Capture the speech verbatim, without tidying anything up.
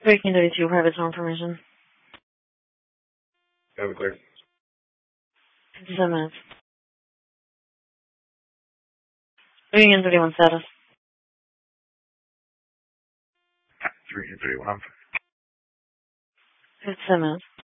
Breaking thirty-two, private zone information. Have it clear. fifty-seven minutes. Bringing in thirty-one status. three and thirty-one. fifty-seven minutes.